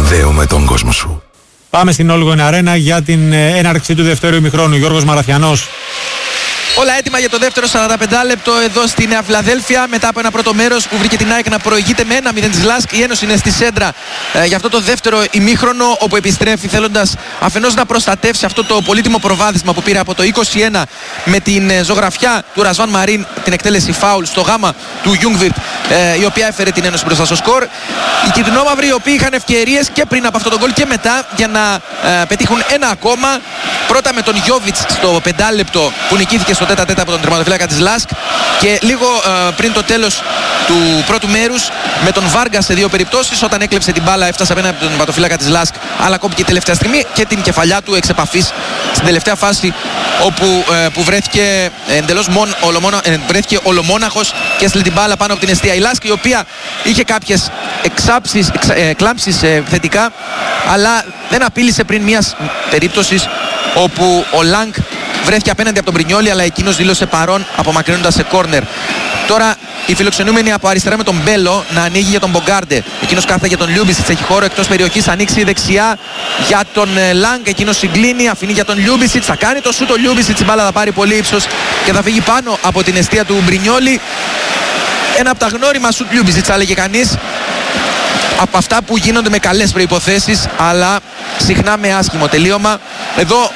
συνδέω με τον κόσμο σου. Πάμε στην Όλγον Αρένα για την έναρξη του δεύτερου ημιχρόνου. Γιώργος Μαραθιανός. Όλα έτοιμα για το δεύτερο 45 λεπτό εδώ στη Νέα Φιλαδέλφια. Μετά από ένα πρώτο μέρος που βρήκε την ΑΕΚ να προηγείται με 1-0 της Λάσκ. Η Ένωση είναι στη σέντρα για αυτό το δεύτερο ημίχρονο, όπου επιστρέφει θέλοντας αφενός να προστατεύσει αυτό το πολύτιμο προβάδισμα που πήρε από το 21 με την ζωγραφιά του Ρασβάν Μαρίν, την εκτέλεση φάουλ στο γάμα του Γιούγκβιρτ, η οποία έφερε την Ένωση μπροστά στο σκορ. Οι κυτρινόμαυροι, οι οποίοι είχαν ευκαιρίες και πριν από αυτό το γκολ και μετά για να πετύχουν ένα ακόμα. Πρώτα με τον Γιόβιτς στο 5 λεπτό που νικήθηκε στο τέτα-τέτα από τον τερματοφύλακα της Λάσκ, και λίγο πριν το τέλος του πρώτου μέρους με τον Βάργα σε δύο περιπτώσεις, όταν έκλεψε την μπάλα έφτασε απέναντι από τον τερματοφύλακα της Λάσκ, αλλά κόπηκε τελευταία στιγμή και την κεφαλιά του εξ επαφής στην τελευταία φάση, όπου που βρέθηκε εντελώς βρέθηκε ολομόναχος και έστειλε την μπάλα πάνω από την εστία η Λάσκ, η οποία είχε κάποιες κλάμψεις θετικά, αλλά δεν απείλησε πριν μιας περίπτωσης όπου ο Λάγκ βρέθηκε απέναντι από τον Μπρινιόλι, αλλά εκείνος δήλωσε παρόν απομακρύνοντας σε κόρνερ. Τώρα οι φιλοξενούμενοι από αριστερά με τον Μπέλο να ανοίγει για τον Μπογκάρντε. Εκείνος κάθεται για τον Λιούμπισιτς, έχει χώρο εκτός περιοχής, ανοίξει δεξιά για τον Λάγκ, εκείνος συγκλίνει, αφήνει για τον Λιούμπισιτς, θα κάνει το σούτ ο Λιούμπισιτς, η μπάλα θα πάρει πολύ ύψος και θα φύγει πάνω από την εστία του Μπρινιόλι. Ένα από τα γνώριμα σούτ Λιούμπισιτς, θα έλεγε κανείς, από αυτά που γίνονται με καλές προϋποθέσεις, αλλά συχνά με άσχημο τελείωμα. Εδώ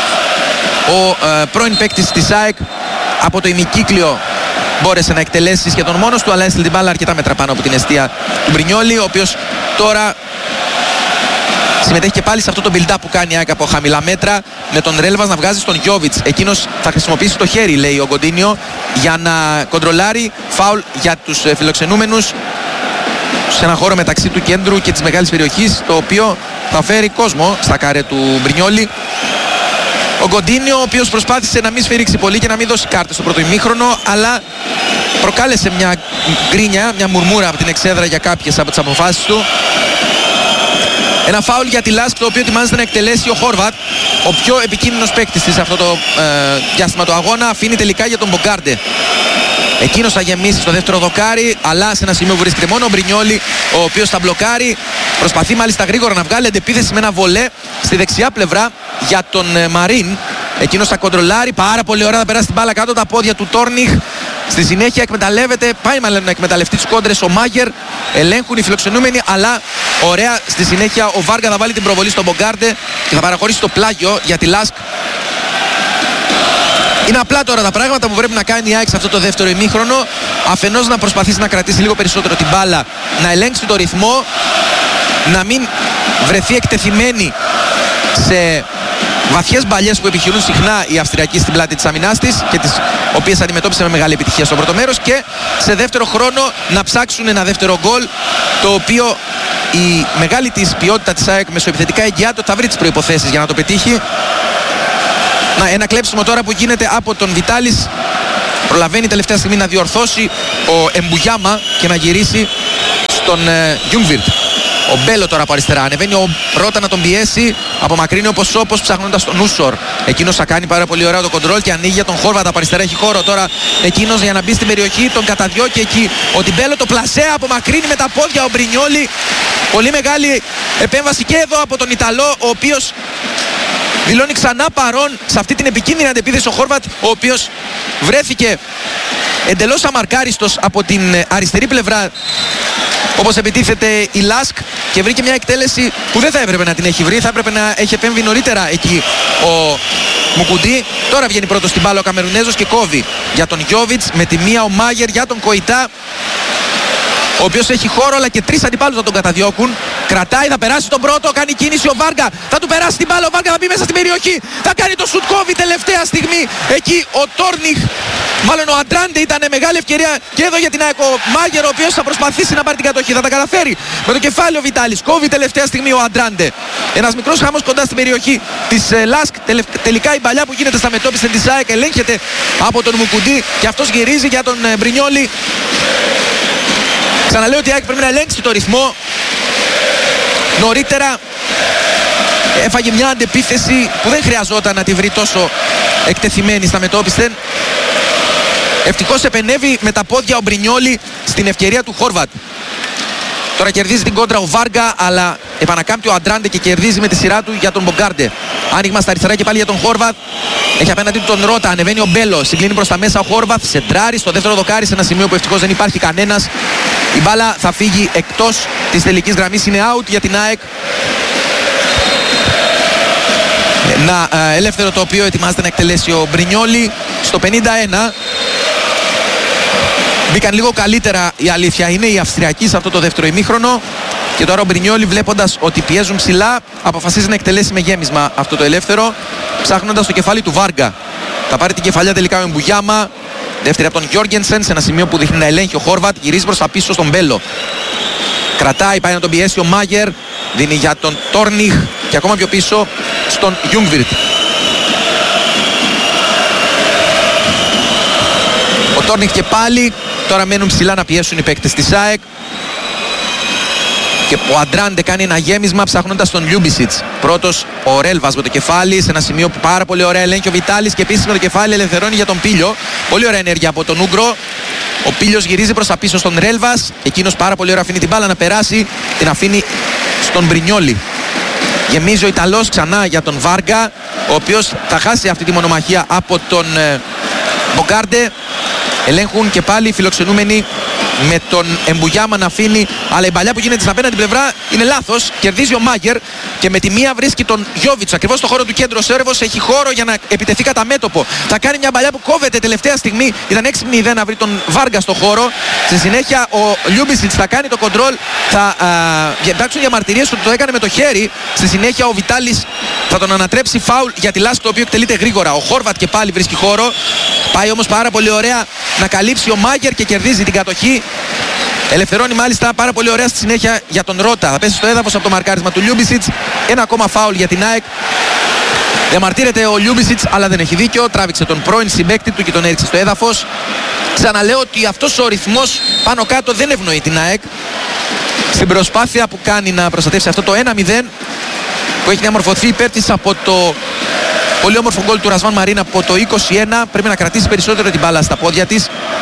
ο πρώην παίκτης της ΑΕΚ από το ημικύκλιο μπόρεσε να εκτελέσει σχεδόν μόνος του, αλλά έστειλε την μπάλα αρκετά μέτρα πάνω από την εστία του Μπρινιόλι, ο οποίος τώρα συμμετέχει και πάλι σε αυτό το build-up που κάνει η ΑΕΚ από χαμηλά μέτρα, με τον Ρέλβας να βγάζει στον Γιόβιτς. Εκείνος θα χρησιμοποιήσει το χέρι, λέει ο Γκοντίνιο, για να κοντρολάρει. Φάουλ για τους φιλοξενούμενους σε ένα χώρο μεταξύ του κέντρου και της μεγάλης περιοχής, το οποίο θα φέρει κόσμο στα καρέ του Μπρινιόλι. Ο Γκοντίνιο, ο οποίος προσπάθησε να μην σφυρίξει πολύ και να μην δώσει κάρτες στο πρώτο ημίχρονο, αλλά προκάλεσε μια γκρίνια, μια μουρμούρα από την εξέδρα για κάποιες από τις αποφάσεις του. Ένα φάουλ για τη Λάσκ, το οποίο ετοιμάζεται να εκτελέσει ο Χόρβατ, ο πιο επικίνδυνος παίκτης της αυτό το διάστημα του αγώνα. Αφήνει τελικά για τον Μπογκάρντε. Εκείνος θα γεμίσει στο δεύτερο δοκάρι, αλλά σε ένα σημείο που βρίσκεται μόνο ο Μπρινιόλι, ο οποίος θα μπλοκάρει. Προσπαθεί μάλιστα γρήγορα να βγάλει αντεπίθεση με ένα βολέ στη δεξιά πλευρά για τον Μαρίν. Εκείνος θα κοντρολάρει πάρα πολύ ωραία, θα περάσει την μπάλα κάτω τα πόδια του Τόρνιχ. Στη συνέχεια εκμεταλλεύεται, πάει μάλλον να εκμεταλλευτεί τις κόντρες ο Μάγερ. Ελέγχουν οι φιλοξενούμενοι, αλλά ωραία στη συνέχεια ο Βάργα θα βάλει την προβολή στον Μπογκάρντε και θα παραχωρήσει το πλάγιο για τη Λάσκ. Είναι απλά τώρα τα πράγματα που πρέπει να κάνει η ΑΕΚ σε αυτό το δεύτερο ημίχρονο. Αφενός να προσπαθήσει να κρατήσει λίγο περισσότερο την μπάλα, να ελέγξει το ρυθμό, να μην βρεθεί εκτεθειμένη σε βαθιές μπαλιές που επιχειρούν συχνά οι Αυστριακοί στην πλάτη της αμυνάς της και τις οποίες αντιμετώπισε με μεγάλη επιτυχία στο πρώτο μέρος, και σε δεύτερο χρόνο να ψάξουν ένα δεύτερο γκολ, το οποίο η μεγάλη της ποιότητα της ΑΕΚ μεσοεπιθετικά εγγυάται ότι θα βρει τις προϋποθέσεις για να το πετύχει. Ένα κλέψιμο τώρα που γίνεται από τον Βιτάλης, προλαβαίνει τελευταία στιγμή να διορθώσει ο Εμπουγιάμα και να γυρίσει στον Γιούγκβιρτ. Ο Μπέλο τώρα από αριστερά, ανεβαίνει ο Ρότα να τον πιέσει, απομακρύνει όπως ψάχνοντας τον Ούσορ. Εκείνος θα κάνει πάρα πολύ ωραία το κοντρόλ και ανοίγει για τον Χόρβατ από αριστερά, έχει χώρο τώρα εκείνος για να μπει στην περιοχή, τον καταδιώκει εκεί ο Τιμπέλο, το πλασέ, απομακρύνει με τα πόδια ο Μπρινιόλι. Πολύ μεγάλη επέμβαση και εδώ από τον Ιταλό, ο οποίος δηλώνει ξανά παρόν σε αυτή την επικίνδυνη αντεπίθεση ο Χόρβατ, ο οποίος βρέθηκε εντελώς αμαρκάριστος από την αριστερή πλευρά, όπως επιτίθεται η Λάσκ, και βρήκε μια εκτέλεση που δεν θα έπρεπε να την έχει βρει, θα έπρεπε να έχει επέμβει νωρίτερα εκεί ο Μουκουντή. Τώρα βγαίνει πρώτος στην μπάλα ο Καμερουνέζος και κόβει για τον Γιόβιτς, με τη μία ο Μάγερ για τον Κοϊτά, ο οποίος έχει χώρο αλλά και τρεις αντιπάλους θα τον καταδιώκουν. Κρατάει, θα περάσει τον πρώτο, κάνει κίνηση ο Βάργα, θα του περάσει την μπάλα, ο Βάργα θα μπει μέσα στην περιοχή, θα κάνει το σουτ, κόβει τελευταία στιγμή εκεί ο Τόρνιχ, μάλλον ο Αντράντε, ήταν μεγάλη ευκαιρία και εδώ για την ΑΕΚ ο Μάγερ, ο οποίος θα προσπαθήσει να πάρει την κατοχή, θα τα καταφέρει με το κεφάλι ο Βιτάλης, κόβει τελευταία στιγμή ο Αντράντε. Ένας μικρός χαμός κοντά στην περιοχή της Λάσκ, τελικά η παλιά που γίνεται στα μετώπιση της ΑΕΚ ελέγχεται από τον Μουκουντή και αυτός γυρίζει για τον Μπρινιόλι. Ξαναλέω ότι η ΑΕΚ πρέπει να ελέγξει το ρυθμό. Νωρίτερα έφαγε μια αντεπίθεση που δεν χρειαζόταν να τη βρει τόσο εκτεθειμένη στα μετώπιστεν. Ευτυχώς επενέβη με τα πόδια ο Μπρινιόλι στην ευκαιρία του Χόρβατ. Τώρα κερδίζει την κόντρα ο Βάργα, αλλά επανακάμπτει ο Αντράντε και κερδίζει με τη σειρά του για τον Μπογκάρντε. Άνοιγμα στα αριστερά και πάλι για τον Χόρβαθ. Έχει απέναντι του τον Ρώτα, ανεβαίνει ο Μπέλο. Συγκλίνει προς τα μέσα ο Χόρβαθ. Σεντράρει στο δεύτερο δοκάρι σε ένα σημείο που ευτυχώς δεν υπάρχει κανένας. Η μπάλα θα φύγει εκτός της τελικής γραμμής. Είναι out για την ΑΕΚ. Ένα ελεύθερο το οποίο ετοιμάζεται να εκτελέσει ο Μπρινιόλι στο 51. Μπήκαν λίγο καλύτερα, η αλήθεια είναι, οι Αυστριακοί σε αυτό το δεύτερο ημίχρονο. Και τώρα ο Μπρινιόλι, βλέποντας ότι πιέζουν ψηλά, αποφασίζει να εκτελέσει με γέμισμα αυτό το ελεύθερο, ψάχνοντας το κεφάλι του Βάργα. Θα πάρει την κεφαλιά τελικά με Μπουγιάμα. Δεύτερη από τον Γιόργενσεν, σε ένα σημείο που δείχνει να ελέγχει ο Χόρβατ. Γυρίζει προς τα πίσω στον Μπέλο. Κρατάει, πάει να τον πιέσει ο Μάγερ. Δίνει για τον Τόρνιχ και ακόμα πιο πίσω στον Γιούγκβιρτ. Ο Τόρνιχ και πάλι. Τώρα μένουν ψηλά να πιέσουν οι παίκτες της ΑΕΚ. Και ο Αντράντε κάνει ένα γέμισμα ψάχνοντας τον Λιούμπισιτς. Πρώτος ο Ρέλβας με το κεφάλι, σε ένα σημείο που πάρα πολύ ωραία ελέγχει ο Βιτάλης και επίσης με το κεφάλι ελευθερώνει για τον Πίλιο. Πολύ ωραία ενέργεια από τον Ούγκρο. Ο Πίλιος γυρίζει προς τα πίσω στον Ρέλβας. Εκείνος πάρα πολύ ωραία αφήνει την μπάλα να περάσει. Την αφήνει στον Μπρινιόλι. Γεμίζει ο Ιταλός ξανά για τον Βάργα, ο οποίος θα χάσει αυτή τη μονομαχία από τον Μπογκάρντε. Ελέγχουν και πάλι οι φιλοξενούμενοι με τον Εμπουγιάμα να αφήνει, αλλά η παλιά που γίνεται στην απέναντι πλευρά είναι λάθος. Κερδίζει ο Μάγερ και με τη μία βρίσκει τον Γιόβιτς ακριβώς στο χώρο του κέντρου. Ο Σέρβος έχει χώρο για να επιτεθεί κατά μέτωπο. Θα κάνει μια παλιά που κόβεται τελευταία στιγμή. Ήταν έξυπνη ιδέα να βρει τον Βάργα στο χώρο. Στη συνέχεια ο Λιούμπισιτς θα κάνει το κοντρόλ. Θα εντάξουν διαμαρτυρίες ότι το έκανε με το χέρι. Στη συνέχεια ο Βιτάλης θα τον ανατρέψει φάουλ για τη λάσπη, το οποίο εκτελείται γρήγορα. Ο Χόρβατ και πάλι βρίσκει χώρο. Πάει όμως πάρα πολύ ωραία να καλύψει ο Μάγερ και κερδίζει την κατοχή. Ελευθερώνει μάλιστα πάρα πολύ ωραία στη συνέχεια για τον Ρώτα. Θα πέσει στο έδαφος από το μαρκάρισμα του Λιούμπισιτς. Ένα ακόμα φάουλ για την ΑΕΚ. Διαμαρτύρεται ο Λιούμπισιτς, αλλά δεν έχει δίκιο. Τράβηξε τον πρώην συμπαίκτη του και τον έριξε στο έδαφος. Ξαναλέω ότι αυτός ο ρυθμός πάνω κάτω δεν ευνοεί την ΑΕΚ στην προσπάθεια που κάνει να προστατεύσει αυτό το 1-0 που έχει διαμορφωθεί υπέρ της από το πολύ όμορφο γκολ του Ρασβάν Μαρίν από το 21. Πρέπει να κρατήσει περισσότερο την μπάλα στα πόδια της.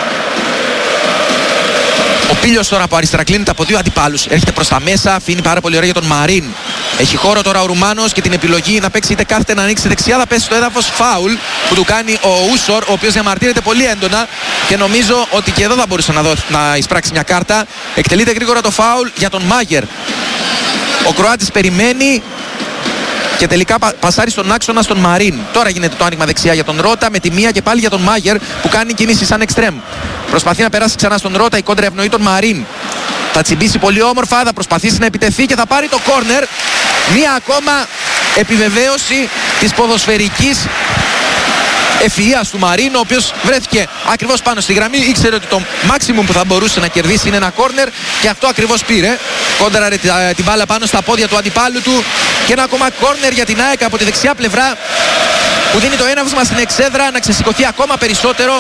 Ο Πίλιος τώρα από αριστερά κλείνεται από δύο αντιπάλους. Έρχεται προς τα μέσα, αφήνει πάρα πολύ ωραία για τον Μαρίν. Έχει χώρο τώρα ο Ρουμάνος και την επιλογή να παίξει είτε κάθεται να ανοίξει δεξιά. Θα πέσει στο έδαφος φάουλ που του κάνει ο Ούσορ, ο οποίος διαμαρτύρεται πολύ έντονα και νομίζω ότι και εδώ θα μπορούσε να εισπράξει μια κάρτα. Εκτελείται γρήγορα το φάουλ για τον Μάγερ. Ο Κροάτης περιμένει και τελικά πασάρει στον άξονα στον Μαρίν. Τώρα γίνεται το άνοιγμα δεξιά για τον Ρώτα με τη μία και πάλι για τον Μάγερ που κάνει κίνηση σαν εξτρέμ. Προσπαθεί να περάσει ξανά στον Ρώτα, η κόντρα ευνοεί τον Μαρίν. Θα τσιμπήσει πολύ όμορφα, θα προσπαθήσει να επιτεθεί και θα πάρει το κόρνερ. Μία ακόμα επιβεβαίωση της ποδοσφαιρικής ευφυΐας του Μαρίν, ο οποίος βρέθηκε ακριβώς πάνω στη γραμμή. Ήξερε ότι το maximum που θα μπορούσε να κερδίσει είναι ένα κόρνερ και αυτό ακριβώς πήρε. Κόντραρε την μπάλα πάνω στα πόδια του αντιπάλου του και ένα ακόμα κόρνερ για την ΑΕΚ από τη δεξιά πλευρά που δίνει το έναυσμα στην εξέδρα να ξεσηκωθεί ακόμα περισσότερο,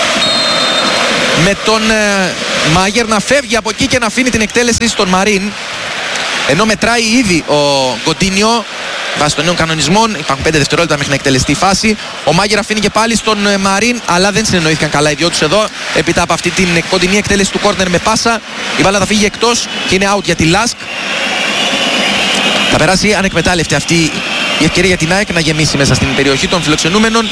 με τον Μάγερ να φεύγει από εκεί και να αφήνει την εκτέλεση στον Μαρίν, ενώ μετράει ήδη ο Γκοντίνιο βάσει των νέων κανονισμών. Υπάρχουν 5 δευτερόλεπτα μέχρι να εκτελεστεί η φάση. Ο Μάγερ αφήνει και πάλι στον Μαρίν, αλλά δεν συνεννοήθηκαν καλά οι δυο τους εδώ. Έπειτα από αυτή την κοντινή εκτέλεση του κόρνερ με πάσα, η μπάλα θα φύγει εκτός και είναι out για τη Λάσκ. Θα περάσει ανεκμετάλλευτη αυτή η ευκαιρία για την ΑΕΚ να γεμίσει μέσα στην περιοχή των φιλοξενούμενων,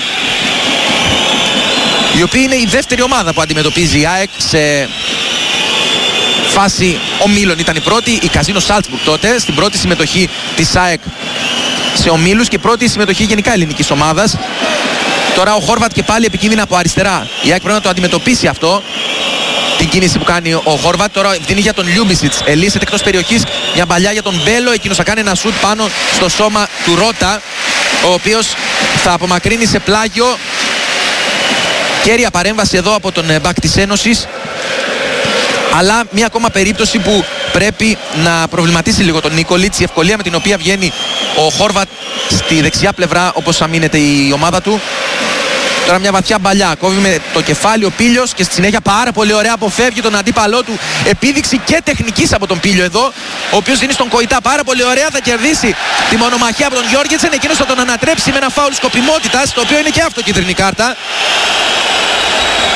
η οποία είναι η δεύτερη ομάδα που αντιμετωπίζει η ΑΕΚ σε φάση ομίλων. Ήταν η πρώτη, η Καζίνο Σάλτσμπουργκ τότε, στην πρώτη συμμετοχή της ΑΕΚ σε ομίλους και πρώτη συμμετοχή γενικά ελληνικής ομάδας. Τώρα ο Χόρβατ και πάλι επικίνδυνα από αριστερά. Η ΑΕΚ πρέπει να το αντιμετωπίσει αυτό, την κίνηση που κάνει ο Χόρβατ. Τώρα δίνει για τον Λιούμπισιτς, ελύσσεται εκτός περιοχής, μια μπαλιά για τον Μπέλο. Εκείνος θα κάνει ένα σουτ πάνω στο σώμα του Ρώτα, ο οποίος θα απομακρύνει σε πλάγιο. Κέρια παρέμβαση εδώ από τον μπακ της Ένωσης, αλλά μια ακόμα περίπτωση που πρέπει να προβληματίσει λίγο τον Νίκολιτς, η ευκολία με την οποία βγαίνει ο Χόρβατ στη δεξιά πλευρά όπως αμήνεται η ομάδα του. Τώρα μια βαθιά μπαλιά, κόβει με το κεφάλι ο Πίλιος και στη συνέχεια πάρα πολύ ωραία αποφεύγει τον αντίπαλό του. Επίδειξη και τεχνικής από τον Πίλιο εδώ, ο οποίος δίνει στον Κοϊτά πάρα πολύ ωραία, θα κερδίσει τη μονομαχία από τον Γιόργενσεν. Εκείνος θα τον ανατρέψει με ένα φάουλ σκοπιμότητας, το οποίο είναι και αυτό κίτρινη κάρτα.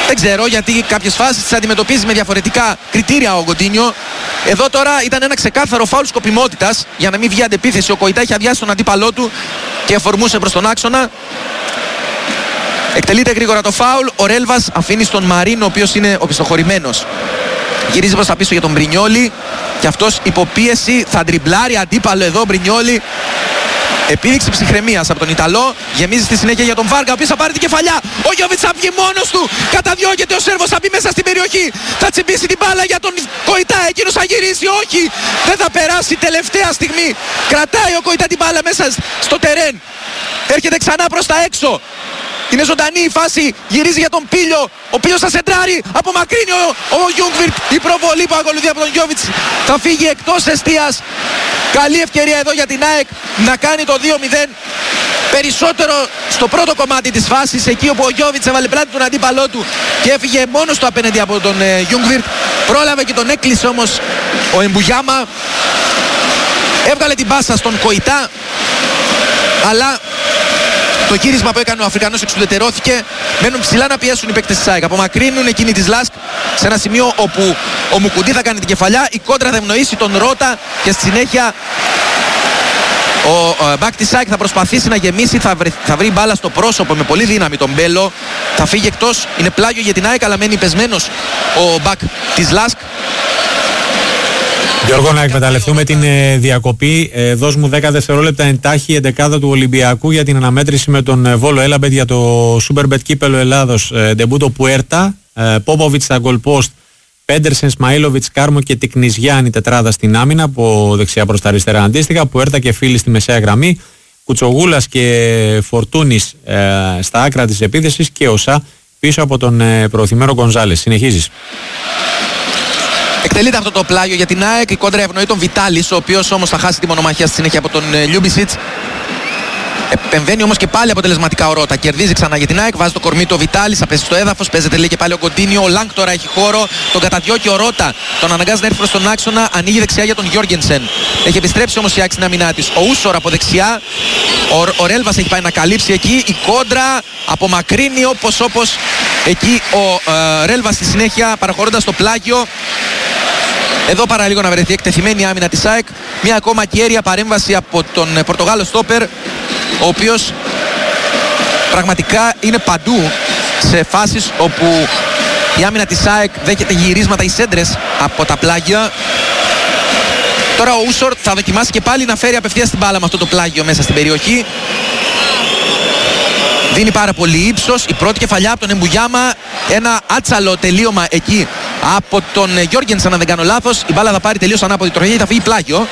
Δεν ξέρω, γιατί κάποιες φάσεις τις αντιμετωπίζει με διαφορετικά κριτήρια ο Γκοντίνιο. Εδώ τώρα ήταν ένα ξεκάθαρο φάουλ σκοπιμότητας για να μην βγει αντεπίθεση. Ο Κοϊτά είχε αδειάσει τον αντίπαλό του και φορμούσε προς τον άξονα. Εκτελείται γρήγορα το φάουλ. Ο Ρέλβας αφήνει στον Μαρίν, ο οποίος είναι οπισθοχωρημένος. Γυρίζει προς τα πίσω για τον Μπρινιόλι και αυτός υποπίεση θα ντριμπλάρει αντίπαλο εδώ. Μπρινιόλι, επίδειξη ψυχραιμίας από τον Ιταλό. Γεμίζει στη συνέχεια για τον Βάργα, ο οποίος θα πάρει την κεφαλιά. Ο Γιόβιτς θα βγει μόνος του. Καταδιώκεται ο Σέρβος, θα μπει μέσα στην περιοχή. Θα τσιμπήσει την μπάλα για τον Κοϊτά. Εκείνος θα γυρίσει. Όχι, δεν θα περάσει τελευταία στιγμή. Κρατάει ο Κοϊτά την μπάλα μέσα στο τερέν. Έρχεται ξανά προς τα έξω. Είναι ζωντανή η φάση, γυρίζει για τον Πίλιο, ο οποίος θα σεντράρει, απομακρύνει ο Γιούγκβιρτ. Η προβολή που ακολουθεί από τον Γιόβιτς θα φύγει εκτός εστίας. Καλή ευκαιρία εδώ για την ΑΕΚ να κάνει το 2-0. Περισσότερο στο πρώτο κομμάτι της φάσης, εκεί όπου ο Γιόβιτς έβαλε πλάτη τον αντίπαλό του και έφυγε μόνος του απέναντι από τον Γιούγκβιρτ. Πρόλαβε και τον έκλεισε όμως ο Εμπουγιάμα. Έβγαλε την πάσα στον Κοϊτά, αλλά το γύρισμα που έκανε ο Αφρικανός εξουδετερώθηκε. Μένουν ψηλά να πιέσουν οι παίκτες της ΑΕΚ. Απομακρύνουν εκείνη της Λάσκ σε ένα σημείο όπου ο Μουκουντή θα κάνει την κεφαλιά. Η κόντρα θα ευνοήσει τον Ρώτα και στη συνέχεια ο μπακ της ΑΕΚ θα προσπαθήσει να γεμίσει. Θα βρει μπάλα στο πρόσωπο με πολύ δύναμη τον Μπέλο. Θα φύγει εκτός. Είναι πλάγιο για την ΑΕΚ, αλλά μένει πεσμένος ο μπακ της Λάσκ. Γιώργο, να εκμεταλλευτούμε την διακοπή. Δώσ' μου 10 δευτερόλεπτα εντάχει η εντεκάδα του Ολυμπιακού για την αναμέτρηση με τον Βόλο Έλαμπετ για το Superbet Κύπελλο Ελλάδος. Ντεμπούτο Πουέρτα, Πόποβιτς στα γκολ post, Πέντερσεν, Σμαΐλοβιτς, Κάρμο και Τικνιζιάννη τετράδα στην άμυνα από δεξιά προς τα αριστερά αντίστοιχα. Πουέρτα και Φίλη στη μεσαία γραμμή. Κουτσογούλας και Φορτούνης στα άκρα της επίθεσης και ο Σα πίσω από τον προωθημένο Γκονζάλες. Συνεχίζεις. Εκτελείται αυτό το πλάγιο για την ΑΕΚ. Η κόντρα ευνοεί τον Βιτάλης, ο οποίος όμως θα χάσει τη μονομαχία στη συνέχεια από τον Λιούμπισιτς. Επεμβαίνει όμως και πάλι αποτελεσματικά ο Ρώτα. Κερδίζει ξανά για την ΑΕΚ. Βάζει το κορμί του ο Βιτάλης, θα πέσει στο έδαφος. Παίζεται λέει και πάλι ο Κοντίνιο. Ο Λάγκ τώρα έχει χώρο. Τον καταδιώκει ο Ρώτα. Τον αναγκάζει να έρθει προς τον άξονα. Ανοίγει δεξιά για τον Γιόργενσεν. Έχει επιστρέψει όμως η ΑΕΚ στην άμυνά της. Ο Ούσορ από δεξιά. Ο Ρέλβας έχει πάει να καλύψει εκεί. Η κόντρα απομακρύνει όπως εκεί ο Ρέλβας στη συνέχεια παραχωρώντας το πλάγιο. Εδώ παραλίγο να βρεθεί εκτεθειμένη η άμυνα της ΑΕΚ. Μια ακόμα κέρια παρέμβαση από τον Πορτογάλο στόπερ, ο οποίος πραγματικά είναι παντού σε φάσεις όπου η άμυνα της ΑΕΚ δέχεται γυρίσματα ή σέντρες από τα πλάγια. Τώρα ο Ούσορ θα δοκιμάσει και πάλι να φέρει απευθείας την μπάλα με αυτό το πλάγιο μέσα στην περιοχή. Δίνει πάρα πολύ ύψος. Η πρώτη κεφαλιά από τον Εμπουγιάμα. Ένα άτσαλο τελείωμα εκεί από τον Γιόργενσεν, αν δεν κάνω λάθος. Η μπάλα θα πάρει τελείως ανάποδη τροχιά, θα φύγει πλάγιο.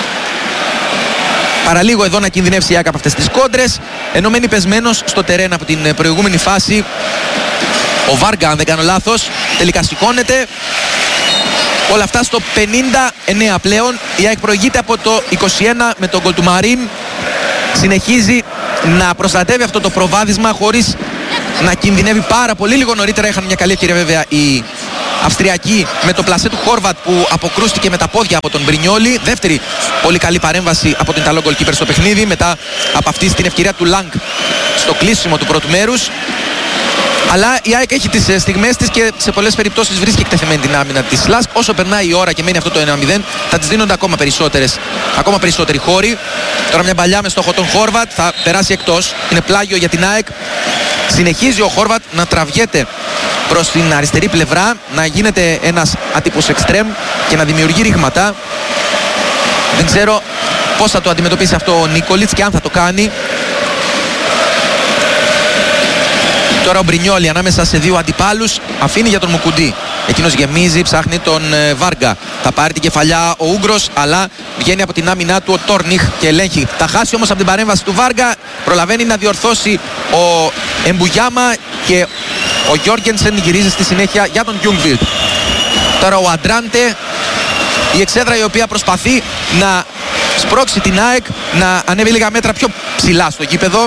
Παραλίγο εδώ να κινδυνεύσει η ΑΕΚ από αυτές τις κόντρες. Ενώ μένει πεσμένος στο τερέν από την προηγούμενη φάση ο Βάργα, αν δεν κάνω λάθος. Τελικά σηκώνεται. Όλα αυτά στο 59 πλέον. Η ΑΕΚ προηγείται από το 21 με τον γκολ του Μαρίν. Συνεχίζει να προστατεύει αυτό το προβάδισμα χωρίς να κινδυνεύει πάρα πολύ. Λίγο νωρίτερα είχαν μια καλή ευκαιρία βέβαια οι Αυστριακοί με το πλασέ του Χόρβατ που αποκρούστηκε με τα πόδια από τον Μπρινιόλι. Δεύτερη πολύ καλή παρέμβαση από τον Ιταλό γκολκίπερ στο παιχνίδι, μετά από αυτή την ευκαιρία του Λάγκ στο κλείσιμο του πρώτου μέρους. Αλλά η ΑΕΚ έχει τις στιγμές της και σε πολλές περιπτώσεις βρίσκει εκτεθειμένη την άμυνα της Λάσκ. Όσο περνάει η ώρα και μένει αυτό το 1-0, θα της δίνονται ακόμα περισσότεροι χώροι. Τώρα μια παλιά με στόχο τον Χόρβατ θα περάσει εκτός. Είναι πλάγιο για την ΑΕΚ. Συνεχίζει ο Χόρβατ να τραβιέται προς την αριστερή πλευρά, να γίνεται ένας άτυπος εξτρέμ και να δημιουργεί ρήγματα. Δεν ξέρω πώς θα το αντιμετωπίσει αυτό ο Νίκολιτς και αν θα το κάνει. Τώρα ο Μπρινιόλι ανάμεσα σε δύο αντιπάλους αφήνει για τον Μουκουντή. Εκείνος γεμίζει, ψάχνει τον Βάργα. Θα πάρει την κεφαλιά ο Ούγγρος, αλλά βγαίνει από την άμυνά του ο Τόρνιχ και ελέγχει. Θα χάσει όμως από την παρέμβαση του Βάργα. Προλαβαίνει να διορθώσει ο Εμπουγιάμα και ο Γιόργενσεν γυρίζει στη συνέχεια για τον Γιούγκβιρτ. Τώρα ο Αντράντε, η εξέδρα η οποία προσπαθεί να σπρώξει την ΑΕΚ να ανέβει λίγα μέτρα πιο ψηλά στο γήπεδο.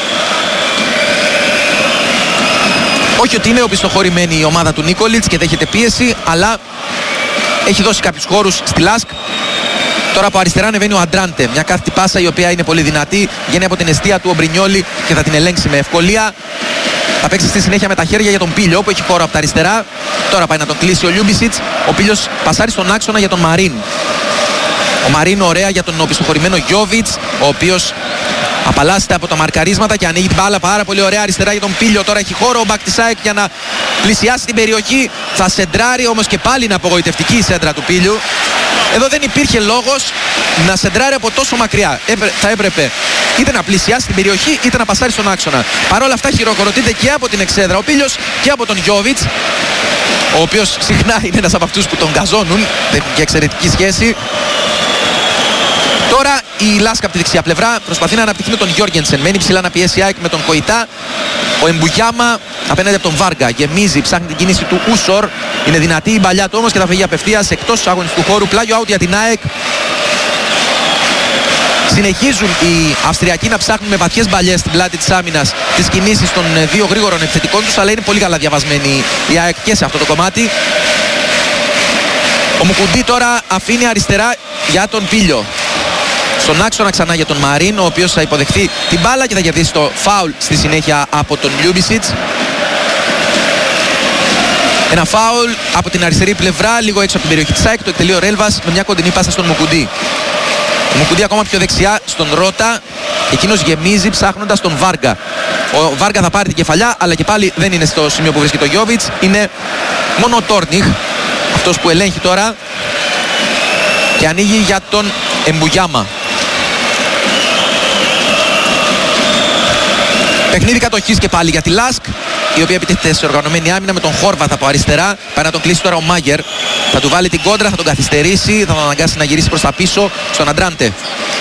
Όχι ότι είναι οπισθοχωρημένη η ομάδα του Νίκολιτς και δέχεται πίεση, αλλά έχει δώσει κάποιους χώρους στη Λάσκ. Τώρα από αριστερά ανεβαίνει ο Αντράντε. Μια κάθετη πάσα η οποία είναι πολύ δυνατή. Βγαίνει από την εστία του ο Μπρινιόλι και θα την ελέγξει με ευκολία. Θα παίξει στη συνέχεια με τα χέρια για τον Πίλιο που έχει χώρο από τα αριστερά. Τώρα πάει να τον κλείσει ο Λιούμπισιτς. Ο Πίλιος πασάρει στον άξονα για τον Μαρίν. Ο Μαρίν ωραία για τον οπισθοχωρημένο Γιόβιτς, ο οποίος απαλλάσσεται από τα μαρκαρίσματα και ανοίγει την μπάλα πάρα πολύ ωραία αριστερά για τον Πίλιο. Τώρα έχει χώρο ο Μπακτισάικ για να πλησιάσει την περιοχή. Θα σεντράρει, όμως και πάλι είναι απογοητευτική η σέντρα του Πίλιου. Εδώ δεν υπήρχε λόγος να σεντράρει από τόσο μακριά. Θα έπρεπε είτε να πλησιάσει την περιοχή είτε να πασάρει στον άξονα. Παρ' όλα αυτά χειροκροτείται και από την εξέδρα ο Πίλιος και από τον Γιόβιτς, ο οποίος συχνά είναι ένας από αυτούς που τον γκαζώνουν. Δεν έχει και εξαιρετική σχέση. Τώρα η Λάσκα από τη δεξιά πλευρά προσπαθεί να αναπτυχθεί με τον Γιόργενσεν. Μένει ψηλά να πιέσει ΑΕΚ με τον Κοϊτά. Ο Εμπουγιάμα απέναντι από τον Βάργα. Γεμίζει, ψάχνει την κίνηση του Ούσορ. Είναι δυνατή η μπαλιά του όμως και θα φύγει απευθείας εκτός αγωνιστικού χώρου. Πλάγιο out για την ΑΕΚ. Συνεχίζουν οι Αυστριακοί να ψάχνουν με βαθιές μπαλιές στην πλάτη της άμυνας τις κινήσεις των δύο γρήγορων επιθετικών τους, αλλά είναι πολύ καλά διαβασμένοι η ΑΕΚ και σε αυτό το κομμάτι. Ο Μουκουντή τώρα αφήνει αριστερά για τον Πίλιο. Στον άξονα ξανά για τον Μαρίν, ο οποίος θα υποδεχθεί την μπάλα και θα κερδίσει το φάουλ στη συνέχεια από τον Λιούμπισιτς. Ένα φάουλ από την αριστερή πλευρά, λίγο έξω από την περιοχή της ΑΕΚ. Το εκτελεί ο Ρέλβας με μια κοντινή πάσα στον Μουκουντή. Ο Μουκουντή ακόμα πιο δεξιά στον Ρώτα. Εκείνος γεμίζει ψάχνοντας τον Βάργα. Ο Βάργα θα πάρει την κεφαλιά, αλλά και πάλι δεν είναι στο σημείο που βρίσκεται ο Γιόβιτς. Είναι μόνο ο Τόρνιχ αυτός που ελέγχει τώρα και ανοίγει για τον Εμπουγιάμα. Παιχνίδι κατοχής και πάλι για τη Λάσκ, η οποία επιτίθεται σε οργανωμένη άμυνα με τον Χόρβαθ από αριστερά. Πάει να τον κλείσει τώρα ο Μάγερ. Θα του βάλει την κόντρα, θα τον καθυστερήσει, θα τον αναγκάσει να γυρίσει προς τα πίσω στον Αντράντε.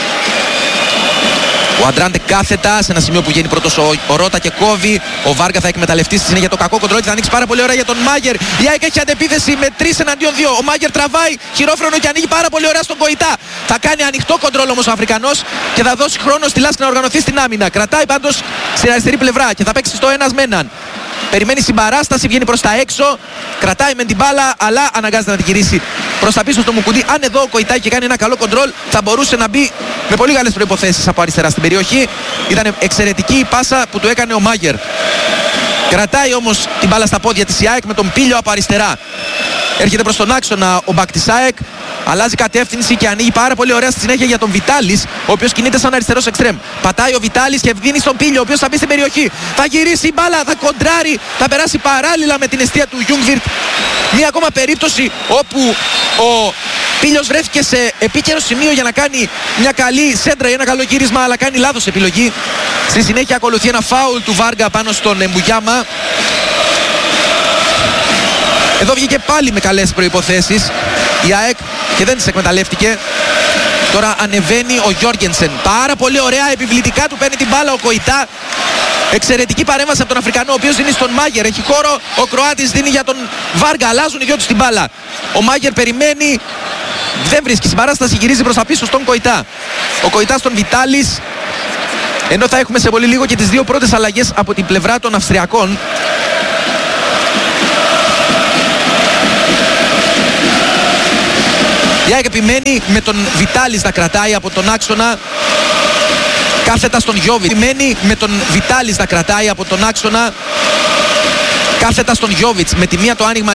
Ο Αντράντε κάθετα σε ένα σημείο που βγαίνει πρώτος ο Ρώτα και κόβει. Ο Βάργα θα εκμεταλλευτεί στη συνέχεια το κακό κοντρόλ και θα ανοίξει πάρα πολύ ωραία για τον Μάγερ. Η ΑΕΚ έχει αντεπίθεση με 3 εναντίον 2. Ο Μάγερ τραβάει χειρόφρονο και ανοίγει πάρα πολύ ωραία στον Κοϊτά. Θα κάνει ανοιχτό κοντρόλ όμως ο Αφρικανός και θα δώσει χρόνο στη Λάσκ να οργανωθεί στην άμυνα. Κρατάει πάντως στην αριστερή πλευρά και θα παίξει στο ένας με έναν. Περιμένει συμπαράσταση, βγαίνει προς τα έξω, κρατάει με την μπάλα, αλλά αναγκάζεται να την γυρίσει προς τα πίσω στο Μουκουντή. Αν εδώ ο Κοϊτά και κάνει ένα καλό κοντρόλ, θα μπορούσε να μπει με πολύ καλές προϋποθέσεις από αριστερά στην περιοχή. Ήταν εξαιρετική η πάσα που του έκανε ο Μάγερ. Κρατάει όμως την μπάλα στα πόδια της ΑΕΚ με τον Πίλιο από αριστερά. Έρχεται προς τον άξονα ο Μπακτισάεκ. Αλλάζει κατεύθυνση και ανοίγει πάρα πολύ ωραία στη συνέχεια για τον Βιτάλης, ο οποίος κινείται σαν αριστερός εξτρέμ. Πατάει ο Βιτάλης και δίνει στον Πίλιο, ο οποίος θα μπει στην περιοχή. Θα γυρίσει η μπάλα, θα κοντράρει, θα περάσει παράλληλα με την εστία του Γιούγκβιρτ. Μία ακόμα περίπτωση όπου ο Πίλιος βρέθηκε σε επίκαιρο σημείο για να κάνει μια καλή σέντρα ή ένα καλό γύρισμα, αλλά κάνει λάθος επιλογή. Στη συνέχεια ακολουθεί ένα φάουλ του Βάργα πάνω στον Εμπουγιάμα. Εδώ βγήκε πάλι με καλές προϋποθέσεις η ΑΕΚ και δεν τις εκμεταλλεύτηκε. Τώρα ανεβαίνει ο Γιόργενσεν. Πάρα πολύ ωραία, επιβλητικά του παίρνει την μπάλα ο Κοϊτά. Εξαιρετική παρέμβαση από τον Αφρικανό, ο οποίος δίνει στον Μάγερ. Έχει χώρο, ο Κροάτης δίνει για τον Βάργα. Αλλάζουν οι δυο τους την μπάλα. Ο Μάγερ περιμένει, δεν βρίσκει συμπαράσταση, γυρίζει προς τα πίσω στον Κοϊτά. Ο Κοϊτά στον Βιτάλης. Ενώ θα έχουμε σε πολύ λίγο και τις δύο πρώτες αλλαγές από την πλευρά των Αυστριακών. Η ΑΕΚ επιμένει με τον Βιτάλης να κρατάει από τον άξονα κάθετα στον Γιόβιτς. Επιμένει με τον Βιτάλης να κρατάει από τον άξονα κάθετα στον Γιόβιτς. Με τη μία το άνοιγμα